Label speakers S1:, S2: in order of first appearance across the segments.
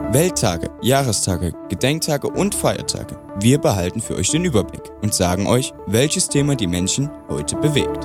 S1: Welttage, Jahrestage, Gedenktage und Feiertage. Wir behalten für euch den Überblick und sagen euch, welches Thema die Menschen heute bewegt.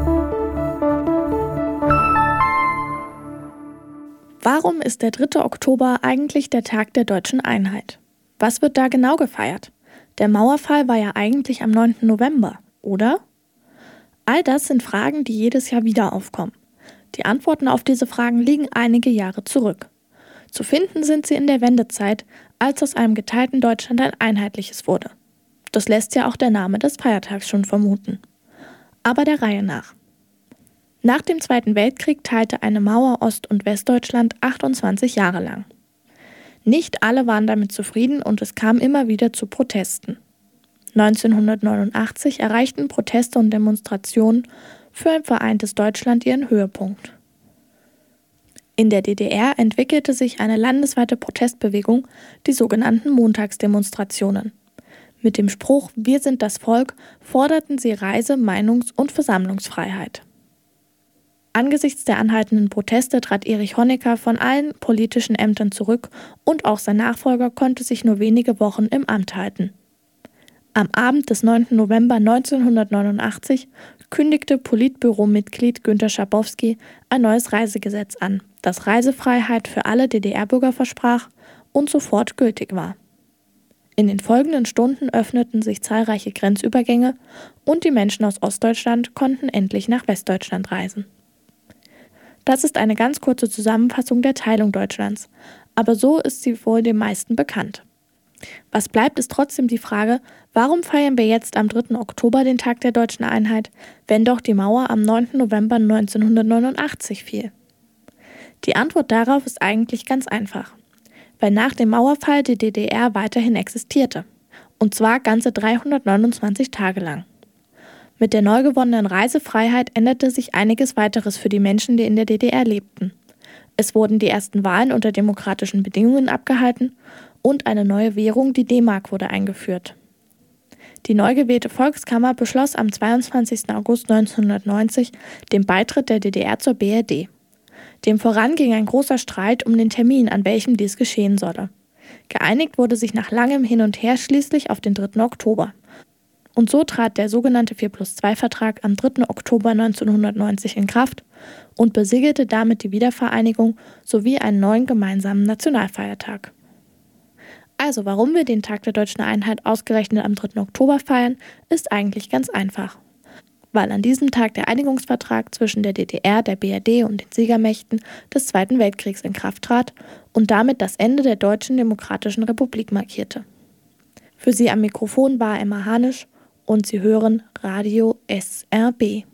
S2: Warum ist der 3. Oktober eigentlich der Tag der deutschen Einheit? Was wird da genau gefeiert? Der Mauerfall war ja eigentlich am 9. November, oder? All das sind Fragen, die jedes Jahr wieder aufkommen. Die Antworten auf diese Fragen liegen einige Jahre zurück. Zu finden sind sie in der Wendezeit, als aus einem geteilten Deutschland ein einheitliches wurde. Das lässt ja auch der Name des Feiertags schon vermuten. Aber der Reihe nach. Nach dem Zweiten Weltkrieg teilte eine Mauer Ost- und Westdeutschland 28 Jahre lang. Nicht alle waren damit zufrieden und es kam immer wieder zu Protesten. 1989 erreichten Proteste und Demonstrationen für ein vereintes Deutschland ihren Höhepunkt. In der DDR entwickelte sich eine landesweite Protestbewegung, die sogenannten Montagsdemonstrationen. Mit dem Spruch „Wir sind das Volk" forderten sie Reise-, Meinungs- und Versammlungsfreiheit. Angesichts der anhaltenden Proteste trat Erich Honecker von allen politischen Ämtern zurück und auch sein Nachfolger konnte sich nur wenige Wochen im Amt halten. Am Abend des 9. November 1989 kündigte Politbüro-Mitglied Günter Schabowski ein neues Reisegesetz an, das Reisefreiheit für alle DDR-Bürger versprach und sofort gültig war. In den folgenden Stunden öffneten sich zahlreiche Grenzübergänge und die Menschen aus Ostdeutschland konnten endlich nach Westdeutschland reisen. Das ist eine ganz kurze Zusammenfassung der Teilung Deutschlands, aber so ist sie wohl den meisten bekannt. Was bleibt, ist trotzdem die Frage, warum feiern wir jetzt am 3. Oktober den Tag der deutschen Einheit, wenn doch die Mauer am 9. November 1989 fiel? Die Antwort darauf ist eigentlich ganz einfach, weil nach dem Mauerfall die DDR weiterhin existierte, und zwar ganze 329 Tage lang. Mit der neu gewonnenen Reisefreiheit änderte sich einiges weiteres für die Menschen, die in der DDR lebten. Es wurden die ersten Wahlen unter demokratischen Bedingungen abgehalten und eine neue Währung, die D-Mark, wurde eingeführt. Die neu gewählte Volkskammer beschloss am 22. August 1990 den Beitritt der DDR zur BRD. Dem voran ging ein großer Streit um den Termin, an welchem dies geschehen solle. Geeinigt wurde sich nach langem Hin und Her schließlich auf den 3. Oktober. Und so trat der sogenannte 4+2-Vertrag am 3. Oktober 1990 in Kraft und besiegelte damit die Wiedervereinigung sowie einen neuen gemeinsamen Nationalfeiertag. Also, warum wir den Tag der deutschen Einheit ausgerechnet am 3. Oktober feiern, ist eigentlich ganz einfach. Weil an diesem Tag der Einigungsvertrag zwischen der DDR, der BRD und den Siegermächten des Zweiten Weltkriegs in Kraft trat und damit das Ende der Deutschen Demokratischen Republik markierte. Für Sie am Mikrofon war Emma Hanisch und Sie hören Radio SRB.